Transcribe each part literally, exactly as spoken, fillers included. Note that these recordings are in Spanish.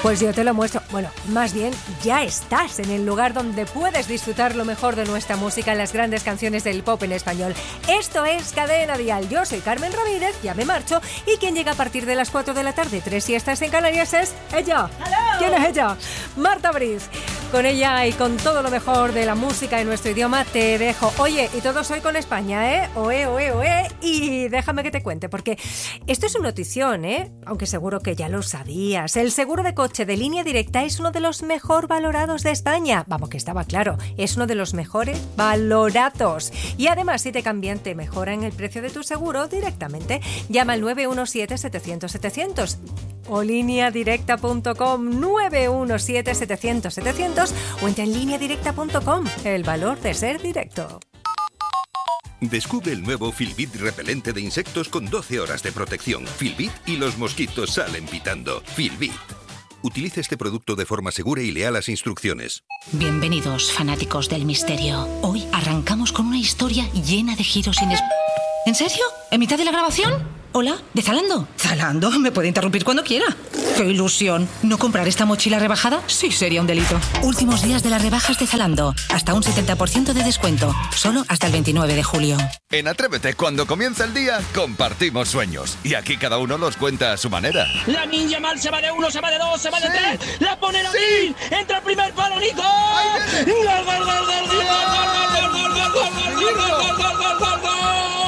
Pues yo te lo muestro. Bueno, más bien, ya estás en el lugar donde puedes disfrutar lo mejor de nuestra música, las grandes canciones del pop en español. Esto es Cadena Dial. Yo soy Carmen Ramírez, ya me marcho. Y quien llega a partir de las cuatro de la tarde, tres siestas en Canarias, es ella. Hello. ¿Quién es ella? Marta Briz. Con ella y con todo lo mejor de la música en nuestro idioma te dejo. Oye, y todo soy con España, ¿eh? Oe, oe, oe. Y déjame que te cuente, porque esto es una notición, ¿eh? Aunque seguro que ya lo sabías. El seguro de coche de Línea Directa es uno de los mejor valorados de España. Vamos, que estaba claro. Es uno de los mejores valorados. Y además, si te cambian, te mejoran el precio de tu seguro directamente. Llama al nueve uno siete, setecientos, setecientos o línea directa punto com, nueve uno siete, setecientos, setecientos o entra en línea directa punto com. El valor de ser directo. Descubre el nuevo Filbit repelente de insectos con doce horas de protección. Filbit y los mosquitos salen pitando. Filbit. Utilice este producto de forma segura y lea las instrucciones. Bienvenidos, fanáticos del misterio. Hoy arrancamos con una historia llena de giros inesperados. ¿En serio? ¿En mitad de la grabación? Hola, ¿de Zalando? ¿Zalando? Me puede interrumpir cuando quiera. ¡Qué ilusión! ¿No comprar esta mochila rebajada? Sí, sería un delito. Últimos días de las rebajas de Zalando. Hasta un setenta por ciento de descuento. Solo hasta el veintinueve de julio. En Atrévete, cuando comienza el día, compartimos sueños. Y aquí cada uno los cuenta a su manera. La Ninja Mal se va de uno, se va de dos, se va de Sí. tres. La pone la Sí. Entra el primer palo, Nico. Ahí viene. ¡Gol, gol, gol, gol, gol, gol, gol, gol, gol, gol, gol, gol, gol, gol, gol, gol, gol, gol!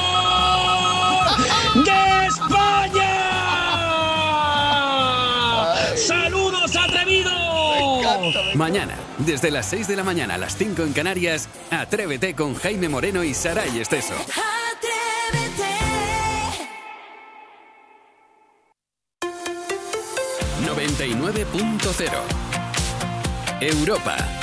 ¡De España! ¡Saludos, atrevidos! Mañana, desde las seis de la mañana a las cinco en Canarias, Atrévete con Jaime Moreno y Saray Esteso. noventa y nueve punto cero Europa.